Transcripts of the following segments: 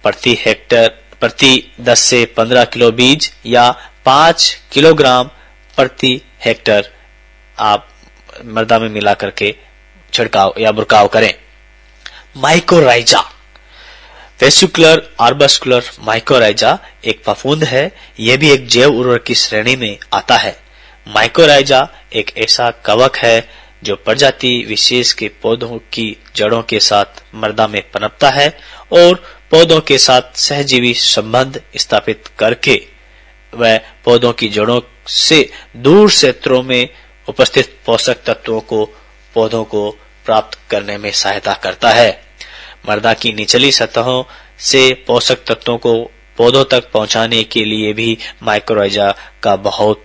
प्रति हेक्टर प्रति 10 से 15 किलो बीज या 5 किलोग्राम प्रति हेक्टर आप मृदा में मिला करके छिड़काव या बुरकाव करें। माइकोराइजा, वेसिकुलर आर्बस्कुलर माइकोराइजा एक फफूंद है। यह भी एक जैव उर्वरक की श्रेणी में आता है। माइकोराइजा एक ऐसा कवक है जो प्रजाति विशेष के पौधों की जड़ों के साथ मृदा में पनपता है और पौधों के साथ सहजीवी संबंध स्थापित करके वह पौधों की जड़ों से दूर क्षेत्रों में उपस्थित पोषक तत्वों को पौधों को प्राप्त करने में सहायता करता है। मृदा की निचली सतहों से पोषक तत्वों को पौधों तक पहुंचाने के लिए भी माइकोराइजा का बहुत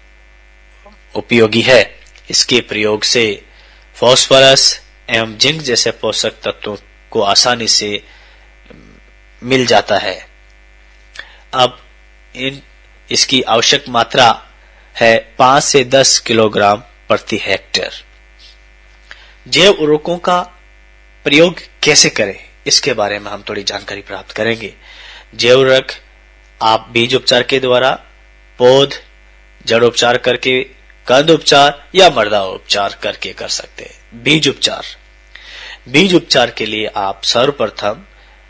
उपयोगी है। इसके प्रयोग से फास्फोरस एवं जिंक जैसे पोषक तत्वों को आसानी से मिल जाता है। अब इसकी आवश्यक मात्रा है 5 से 10 किलोग्राम प्रति हेक्टेयर। जैव उर्वरकों का प्रयोग कैसे करें, इसके बारे में हम थोड़ी जानकारी प्राप्त करेंगे। जैव उर्वरक आप बीज उपचार के द्वारा, पौध जड़ उपचार करके, कंद उपचार या मृदा उपचार करके कर सकते हैं। बीज उपचार के लिए आप सर्वप्रथम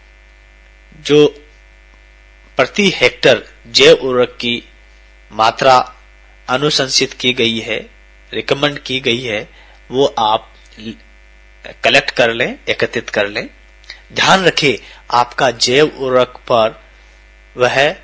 जो प्रति हेक्टर जैव उर्वरक की मात्रा अनुशंसित की गई है, रिकमेंड की गई है, वो आप कलेक्ट कर लें, एकत्रित कर लें। ध्यान रखें आपका जैव उर्वरक पर वह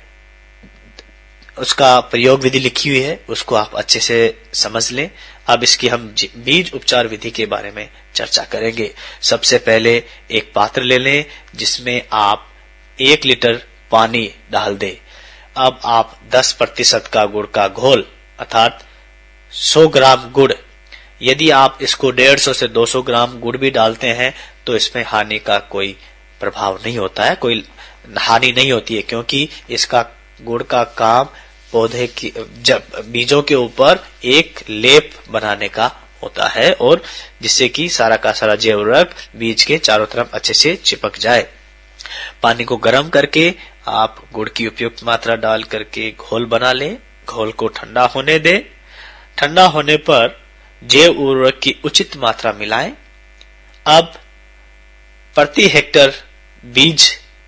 उसका प्रयोग विधि लिखी हुई है, उसको आप अच्छे से समझ लें। अब इसकी हम बीज उपचार विधि के बारे में चर्चा करेंगे। सबसे पहले एक पात्र ले लें जिसमें आप 1 लीटर पानी डाल दें। अब आप 10% का गुड़ का घोल अर्थात 100 ग्राम गुड़, यदि आप इसको 150 से 200 ग्राम गुड़ भी डालते हैं तो इसमें हानि का कोई प्रभाव नहीं होता है, कोई हानि नहीं होती है, क्योंकि इसका गुड़ का काम पौधे की बीजों के ऊपर एक लेप बनाने का होता है और जिससे कि सारा का सारा जैव उर्वरक बीज के चारों तरफ अच्छे से चिपक जाए। पानी को गर्म करके आप गुड़ की उपयुक्त मात्रा डाल करके घोल बना लें। घोल को ठंडा होने दें। ठंडा होने पर जैव उर्वरक की उचित मात्रा मिलाएं। अब प्रति हेक्टर बीज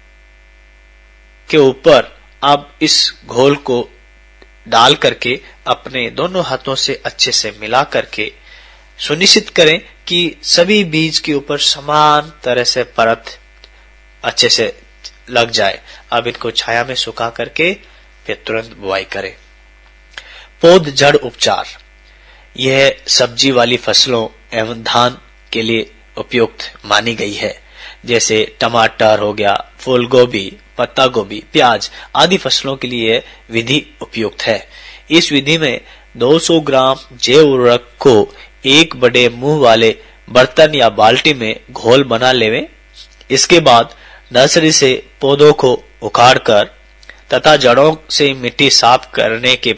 के ऊपर अब इस घोल को डाल करके अपने दोनों हाथों से अच्छे से मिला करके सुनिश्चित करें कि सभी बीज के ऊपर समान तरह से परत अच्छे से लग जाए। अब इनको छाया में सुखा करके फिर तुरंत बुआई करें। पौध जड़ उपचार, यह सब्जी वाली फसलों एवं धान के लिए उपयुक्त मानी गई है। जैसे टमाटर हो गया, फूल गोभी, पत्ता गोभी, प्याज आदि फसलों के लिए विधि उपयुक्त है। इस विधि में 200 ग्राम जैव उर्वरक को एक बड़े मुंह वाले बर्तन या बाल्टी में घोल बना लेवें। इसके बाद नर्सरी से पौधों को उखाड़कर तथा जड़ों से मिट्टी साफ करने के